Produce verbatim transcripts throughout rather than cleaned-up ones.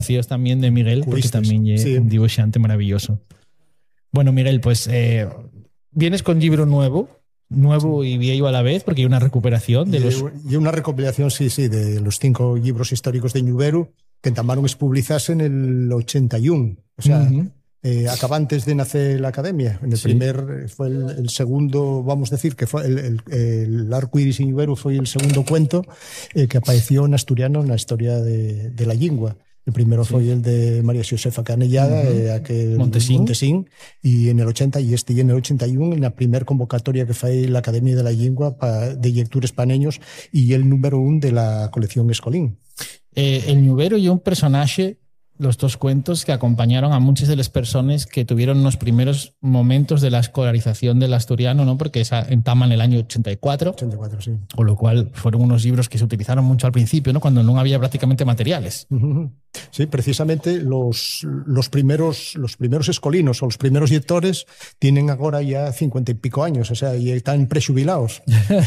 también de Miguel, porque Cuistes, también es sí. un dibujante maravilloso. Bueno, Miguel, pues eh, vienes con libro nuevo, nuevo y viejo a la vez, porque hay una recuperación de Y, los... y una recopilación, sí, sí, de los cinco libros históricos de Ñuberu que entamaron a publicarse en el ochenta y uno. O sea, Uh-huh. eh, acaba antes de nacer la academia. En el Sí. primer, fue el, el segundo, vamos a decir, que fue el, el, el Arco Iris y Ñuberu fue el segundo cuento eh, que apareció en asturiano en la historia de, de la lingua. El primero Sí. fue el de María Josefa Canellada, Uh-huh. eh, aquel Montesín. Montesín, y en el ochenta, y este y en el ochenta y uno, en la primer convocatoria que fue la Academia de la Lingua pa, de lectures paneños, y el número uno de la colección Escolín. Eh, el Ñubero y un personaje, los dos cuentos que acompañaron a muchas de las personas que tuvieron los primeros momentos de la escolarización del asturiano, ¿no? Porque esa entama en el año ochenta y cuatro, ochenta y cuatro, sí. con lo cual fueron unos libros que se utilizaron mucho al principio, ¿no? Cuando no había prácticamente materiales. Sí, precisamente los, los, primeros, los primeros escolinos o los primeros lectores tienen ahora ya cincuenta y pico años, o sea, y están prejubilados.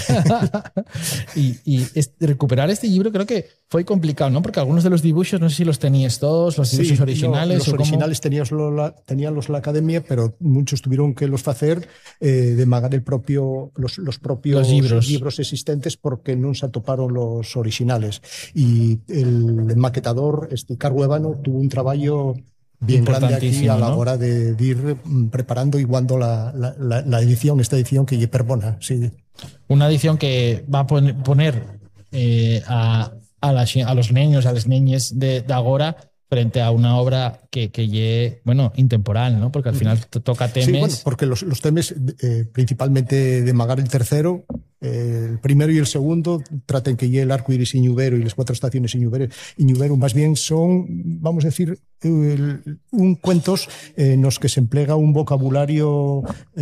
y y este, recuperar este libro creo que fue complicado, ¿no? Porque algunos de los dibujos, no sé si los tenías todos, los dibujos sí, originales. No, los o originales tenían la, tenían los la academia, pero muchos tuvieron que los hacer eh, de magar el propio, los, los propios los libros. libros existentes porque no se atoparon los originales. Y el, el maquetador, este Carlo Ébano, tuvo un trabajo bien grande aquí a la ¿no? hora de, de ir preparando y guando la, la, la, la edición, esta edición que es Perbona. Sí. Una edición que va a poner eh, a, a, la, a los niños, a las niñas de, de agora frente a una obra que, que ye, bueno, intemporal, ¿no? Porque al final te toca temes... Sí, bueno, porque los, los temes eh, principalmente de Magar el tercero, eh, el primero y el segundo traten que ye el Arco Iris y Ñuberu y las cuatro estaciones y Ñuberu, y Ñuberu más bien son, vamos a decir, el, un cuentos en los que se emplea un vocabulario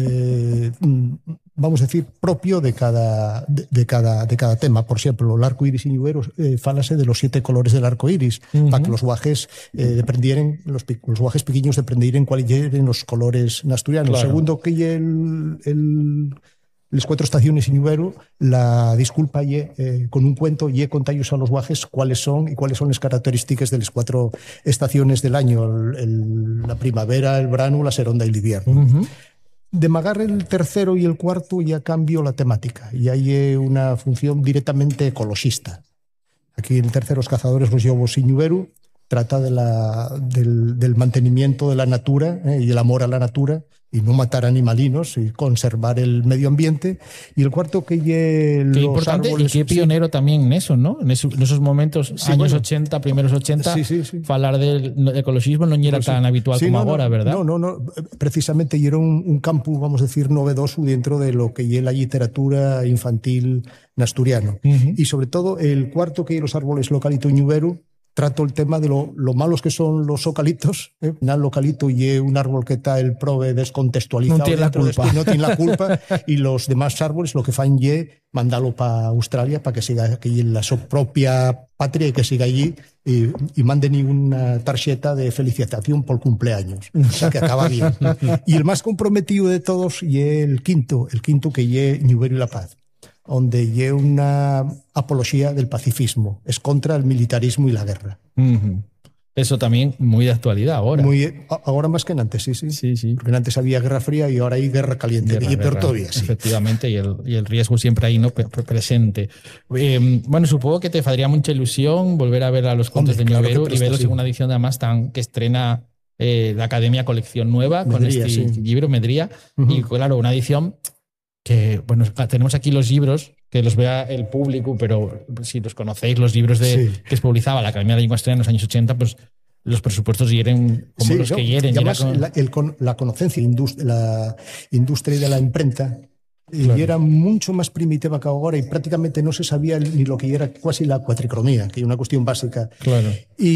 eh, vamos a decir propio de cada, de, de cada, de cada tema. Por ejemplo, el Arco Iris y Ñuberu eh, fálase de los siete colores del arco iris, uh-huh. para que los guajes eh, dependieren, los, los guajes pequeños dependieren cuáles eran los colores asturianos. Claro. Segundo, que el, el las cuatro estaciones y Ñuberu, la disculpa ye, eh, con un cuento y contallos a los guajes cuáles son y cuáles son las características de las cuatro estaciones del año, el, el, la primavera, el verano, la seronda y el invierno. Uh-huh. De Magar el tercero y el cuarto ya cambio la temática y hay una función directamente ecologista. Aquí en el tercero, los cazadores, los lobos y Ñuberu, trata de la, del, del mantenimiento de la natura eh, y el amor a la natura y no matar animalinos y conservar el medio ambiente. Y el cuarto que ye los qué importante árboles, y qué pionero sí. también en eso, ¿no? En, eso, en esos momentos, sí, años bueno. ochenta, primeros ochenta, sí, sí, sí. Hablar del ecologismo no era pues tan sí. habitual sí, como no, ahora, no, ¿verdad? No, no, no. Precisamente y era un, un campo, vamos a decir, novedoso dentro de lo que ye la literatura infantil asturiano. Uh-huh. Y sobre todo el cuarto que ye los árboles localito y Ñuberu, trato el tema de lo, lo malos que son los eucaliptos. ¿eh? El eucalipto y un árbol que está el prove descontextualizado. No tiene la culpa. De, no tiene la culpa. Y los demás árboles lo que fan y mandarlo para Australia para que siga aquí en la su propia patria y que siga allí y, y manden una tarjeta de felicitación por cumpleaños. O sea, que acaba bien. Y el más comprometido de todos y el quinto, el quinto que ye Ñuberu y la Paz, donde hay una apología del pacifismo, es contra el militarismo y la guerra. Uh-huh. Eso también muy de actualidad ahora. Muy, ahora más que antes, sí, sí. sí, sí. Porque antes había guerra fría y ahora hay guerra caliente. Guerra, y peor todavía, sí. Efectivamente, y el, y el riesgo siempre ahí, ¿no? presente. Eh, bueno, supongo que te faría mucha ilusión volver a ver a los cuentos de Ñuberu claro y verlos en una edición además tan que estrena eh, la Academia Colección Nueva Medría, con este sí. libro Medría. Uh-huh. Y claro, una edición que, bueno, tenemos aquí los libros, que los vea el público, pero si los conocéis, los libros de, sí. que se publicaba la Academia de la Lengua Asturiana en los años ochenta, pues los presupuestos hieren como sí, los no, que hieren. Y además, con... la, el, la conocencia, indust la industria de la imprenta, claro. y era mucho más primitiva que ahora y prácticamente no se sabía ni lo que era casi la cuatricromía, que es una cuestión básica. Claro.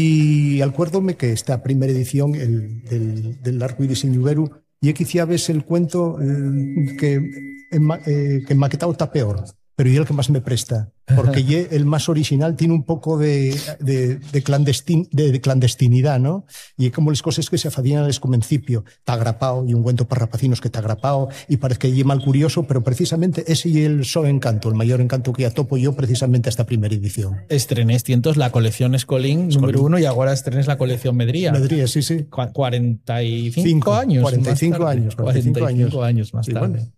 Y acuérdome que esta primera edición el, del, del Arco Iris y Ñuberu, y aquí ya ves el cuento eh, que, en, eh, que en maquetado está peor. pero y el que más me presta, porque ye, el más original tiene un poco de, de, de, clandestin, de, de clandestinidad, ¿no? Y como las cosas que se hacían al comencipio, está agrapado, y un cuento para rapacinos que está agrapado, y parece que ye mal curioso, pero precisamente ese y el so encanto, el mayor encanto que ya topo yo precisamente a esta primera edición. Estrenés tientos la colección Escolín, Escolín número uno, y ahora estrenés la colección Medría. Medría, sí, sí. cuarenta y cinco años. cuarenta y cinco años. cuarenta y cinco años más tarde. Sí, bueno.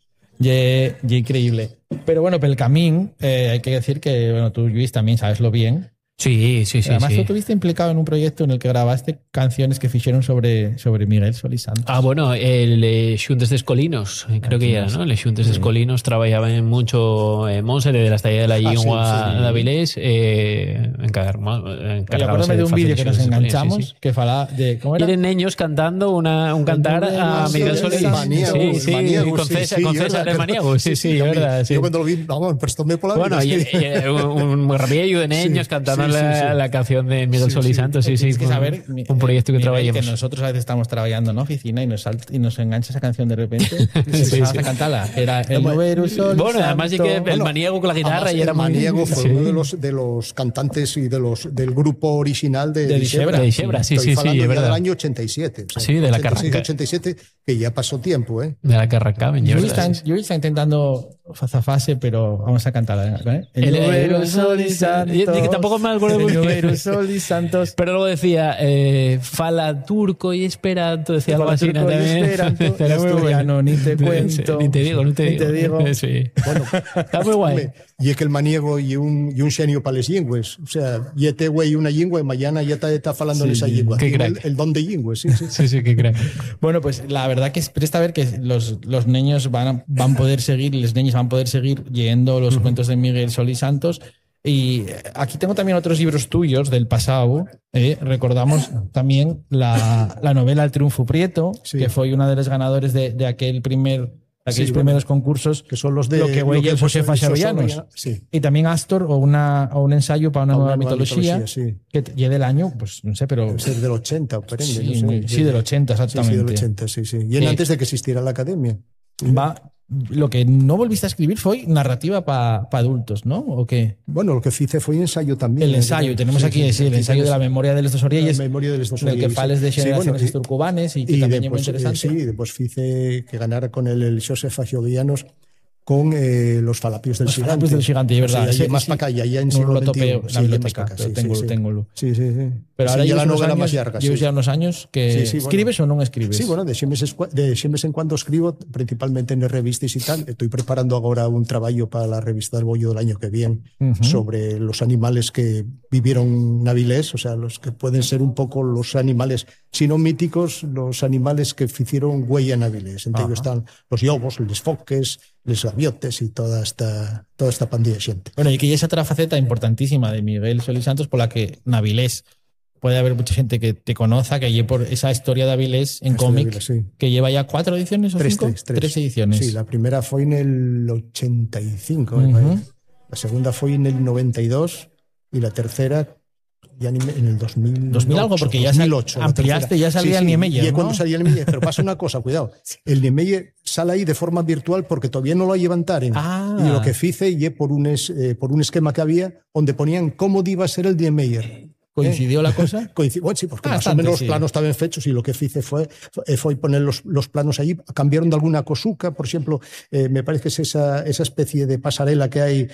Y, y increíble. Pero bueno, pel camín, eh, hay que decir que, bueno, tú, Luis, también sabes lo bien. Sí, sí, sí. Además, sí. tú estuviste implicado en un proyecto en el que grabaste canciones que hicieron sobre, sobre Miguel Solís Santos. Ah, bueno, el eh, Xuntes Descolinos, creo ah, que ya era, ¿no? El Xuntes sí. Descolinos trabajaban mucho en Monse, de la estalla de la Yingua ah, sí, sí. de Avilés, eh, encargados de, de un vídeo que nos enganchamos, sí, sí. que fala de... ¿cómo era? Tienen niños cantando una, un cantar a Miguel Solís. Maniego, sí, sí, maniego, con César, sí, con sí, César de Maniego, sí, sí, es verdad. Yo cuando lo vi, vamos, prestóme por la Bueno, y, y, un rabillo de niños cantando la canción de Miguel sí, Solís Santos, sí, sí, es que saber, un proyecto que trabajamos. Que nosotros a veces estamos trabajando en oficina y nos, salta, y nos engancha esa canción de repente y sí, sí, sí. a cantarla. Era el Nuevo Sol. Bueno, además sí que el bueno, Maniego con la guitarra y era el Maniego fue sí. uno de los, de los cantantes y de los, del grupo original de, de Dixebra. De Dixebra, sí, Estoy sí, sí, es verdad. Del año ochenta y siete. O sea, sí, de la ochenta y seis, ochenta y siete, que ya pasó tiempo, ¿eh? De la que arrancaban. Yo está, sí. está intentando fase a fase, pero vamos a cantarla, ¿eh? El Nuevo Solís Santos. Que tampoco me acuerdo muy bien. El Nuevo Solís Santos. Pero luego decía eh, fala turco y esperanto, decía algo así también. Asturiano, ni te cuento. Ni te digo, no te digo. Ni te digo. Sí. Bueno, está muy guay. Y es que el maniego y un, y un xenio para les lingües. O sea, y este güey una lingüe, mañana ya está, está falando sí, en esa lingüe. El, el don de lingües, sí, sí. Sí, sí, qué crack. Bueno, pues la verdad que es presta ver que los, los niños van a van poder seguir, y los niños van a poder seguir leyendo los uh-huh. cuentos de Miguel Solís Santos. Y aquí tengo también otros libros tuyos del pasado. Eh, recordamos también la, la novela El Triunfo Prieto, sí. que fue una de los ganadores de, de aquel primer, aquellos sí, primeros bueno, concursos, que son los de lo que Güey y Josefa Xavillanos. Sí. Y también Astor, o, una, o un ensayo para una, una nueva, nueva mitología, mitología sí. que llegue del año, pues no sé, pero... Debe ser del ochenta, o prende, sí, no sé. Sí, del ochenta, exactamente. Sí, sí, del ochenta, sí, sí. Y en sí. antes de que existiera la academia. Va... Lo que no volviste a escribir fue narrativa para pa adultos, ¿no? ¿O qué? Bueno, lo que hice fue ensayo también. El ensayo, tenemos sí, aquí sí, sí, el ensayo de la memoria de los dos Orielles. La memoria de los dos Orielles. El que fales de generaciones sí, bueno, turcubanes y que y también después, es muy interesante. Eh, sí, después hice que ganara con el, el Josefa Xavillanos con eh, los falapios del los gigante. Falapios del gigante, es verdad. O sea, sí, más sí, para acá, ya, ya en siglo lo topeo, veintiuno. la biblioteca, sí, sí, tengo, sí, tengo. Sí, sí, sí. Pero sí, ahora ya la novela años, más larga. Llevas sí. ya unos años que sí, sí, escribes bueno. o no escribes. Sí, bueno, de siempre de siempre en cuando escribo, principalmente en revistas y tal. Estoy preparando ahora un trabajo para la revista del Bollo del año que viene uh-huh. sobre los animales que vivieron en Avilés, o sea, los que pueden ser un poco los animales, si no míticos, los animales que hicieron huella en Avilés. Entre ellos están los lobos, los foques, los gaviotes y toda esta, toda esta pandilla de gente. Bueno, y que ya esa otra faceta importantísima de Miguel Solís Santos por la que en Avilés puede haber mucha gente que te conozca, que lleve por esa historia de Avilés en cómic, sí. que lleva ya cuatro ediciones o tres, cinco? Tres, tres. tres ediciones. Sí, la primera fue en el ochenta y cinco, uh-huh. la segunda fue en el noventa y dos y la tercera ya en el dos mil. dos mil algo, porque ya dos mil ocho, ampliaste, ya salía sí, sí, el Niemeyer, y ¿no? cuando salía el Niemeyer, pero pasa una cosa, cuidado, el Niemeyer sale ahí de forma virtual porque todavía no lo levantaren. Ah. Y lo que hice y por un, es, eh, por un esquema que había donde ponían cómo iba a ser el Niemeyer. ¿Coincidió ¿Eh? la cosa? Coincidió, bueno, sí, porque ah, más tanto, o menos sí. los planos estaban hechos y lo que hice fue, fue poner los, los planos allí. Cambiaron de alguna cosuca, por ejemplo, eh, me parece que es esa, esa especie de pasarela que hay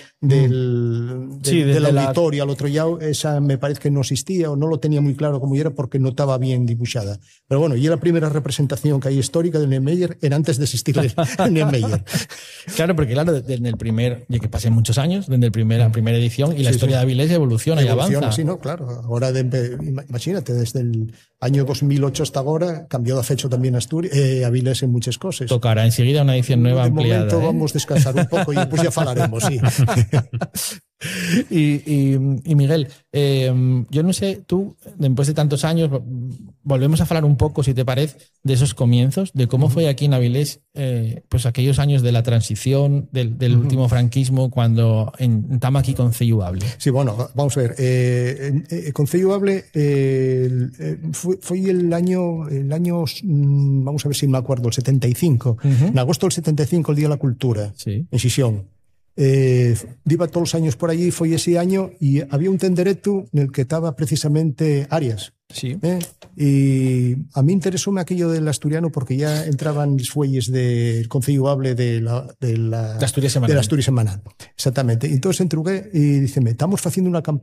del, de, sí, del de auditorio la... al otro lado, esa me parece que no existía o no lo tenía muy claro cómo era porque no estaba bien dibujada. Pero bueno, y la primera representación que hay histórica del Niemeyer era antes de existir el Niemeyer. Claro, porque claro, desde el primer, ya que pasé muchos años, desde el primer, la primera edición y la sí, historia sí. de Avilés evoluciona, evoluciona y avanza. Sí, no, claro. Ahora, de, imagínate, desde el año dos mil ocho hasta ahora, cambió de fecho también Asturias, eh, Avilés en muchas cosas. Tocará enseguida una edición nueva de ampliada. De momento ¿eh? vamos a descansar un poco y después ya falaremos, sí. y, y, y Miguel, eh, yo no sé, tú, después de tantos años, volvemos a hablar un poco, si te parece, de esos comienzos, de cómo uh-huh. fue aquí en Avilés, eh, pues aquellos años de la transición, del, del uh-huh. último franquismo, cuando estamos aquí con Ceyubable. Sí, bueno, vamos a ver, eh, eh, con Ceyubable eh, eh, fue, fue el año, el año, vamos a ver si me acuerdo, el setenta y cinco, uh-huh. en agosto del setenta y cinco, el Día de la Cultura, sí. en Xixón. Eh, iba todos os años por allí, foi ese año e había un tendereto nel que estaba precisamente Arias. Sí. Eh? Y a mí interesóme aquello del asturiano porque ya entraban los fuelles del Concello Able de la, de la, de Asturias Semanal. De la Asturias Semanal. Exactamente. Entonces entrugué y díceme, estamos haciendo una campaña